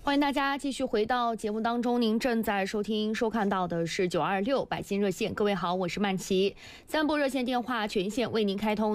欢迎大家继续回到节目当中，您正在收看到的是926百姓热线。各位好，我是曼琪。3部热线电话全线为您开通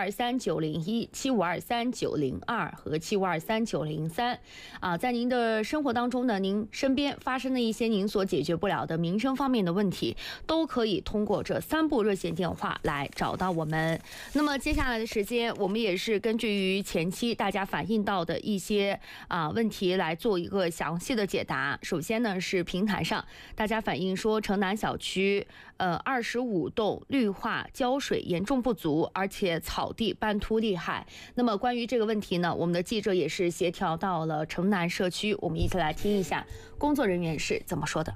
7523-901、7523-902和7523-903。在您的生活当中呢，您身边发生的一些您所解决不了的民生方面的问题，都可以通过这3部热线电话来找到我们。那么接下来的时间，我们也是根据于前期大家反映到的一些问题来做一个详细的解答。首先呢，是平台上大家反映说，城南小区25栋绿化浇水严重不足，而且草地斑秃厉害。那么关于这个问题呢，我们的记者也是协调到了城南社区，我们一起来听一下工作人员是怎么说的。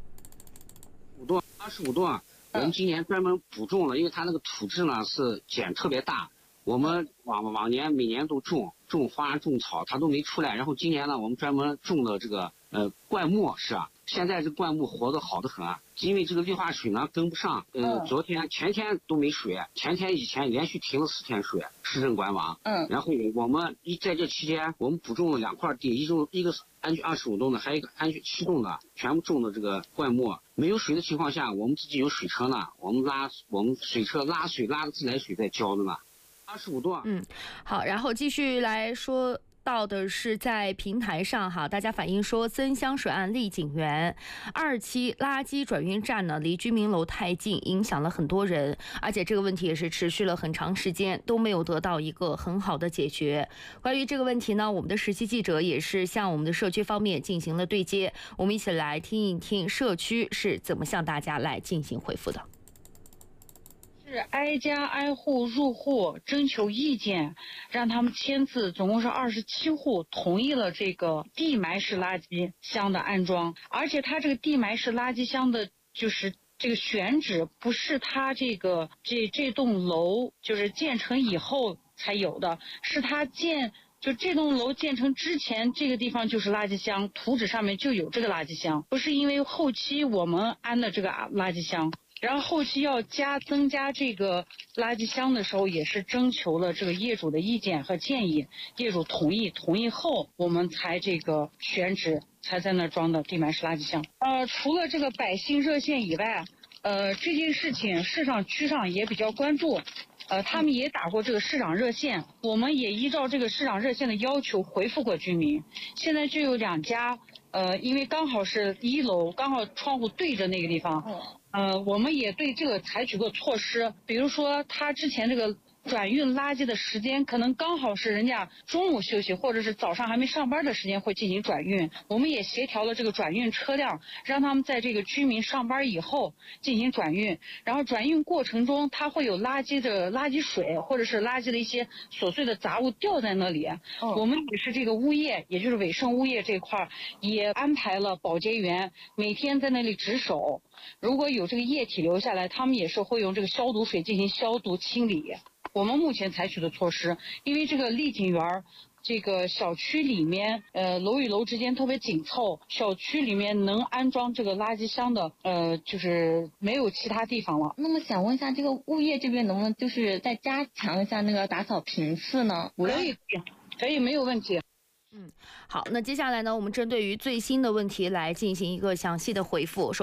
25栋我们今年专门补种了，因为它那个土质呢是碱特别大，我们往年每年都种花种草，它都没出来。然后今年呢，我们专门种的这个灌木现在这灌木活得好得很因为这个绿化水呢跟不上，昨天前天都没水，以前连续停了4天水，市政管网。然后我们在这期间，我们补种了2块地，一个是安居25栋的，还有一个安居7栋的，全部种的这个灌木。没有水的情况下，我们自己有水车呢，我们水车拉水，拉个自来水在浇的呢。25栋。 好，然后继续来说到的是在平台上大家反映说，增香水岸丽景园2期垃圾转运站呢离居民楼太近，影响了很多人，而且这个问题也是持续了很长时间，都没有得到一个很好的解决。关于这个问题呢，我们的实习记者也是向我们的社区方面进行了对接，我们一起来听一听社区是怎么向大家来进行回复的。 是挨家挨户入户征求意见，让他们签字，总共是27户同意了这个地埋式垃圾箱的安装，而且它这个地埋式垃圾箱的就是这个选址不是它这栋楼就是建成以后才有的，是它就这栋楼建成之前，这个地方就是垃圾箱，图纸上面就有这个垃圾箱，不是因为后期我们安的这个垃圾箱。然后后期要增加这个垃圾箱的时候，也是征求了这个业主的意见和建议，业主同意后，我们才这个选址，才在那装的地埋式垃圾箱。除了这个百姓热线以外，这件事情市场区上也比较关注，他们也打过这个市长热线，我们也依照这个市长热线的要求回复过居民。现在就有2家，因为刚好是1楼，刚好窗户对着那个地方。我们也对这个采取过措施，比如说他之前这个转运垃圾的时间可能刚好是人家中午休息或者是早上还没上班的时间会进行转运，我们也协调了这个转运车辆，让他们在这个居民上班以后进行转运，然后转运过程中它会有垃圾水或者是垃圾的一些琐碎的杂物掉在那里。我们也是这个物业，也就是卫生物业这块也安排了保洁员每天在那里值守，如果有这个液体留下来，他们也是会用这个消毒水进行消毒清理。我们目前采取的措施，因为这个丽景园这个小区里面楼与楼之间特别紧凑，小区里面能安装这个垃圾箱的就是没有其他地方了。 那么想问一下，这个物业这边能不能就是再加强一下那个打扫频次呢？ 可以，没有问题。 好，那接下来呢，我们针对于最新的问题来进行一个详细的回复。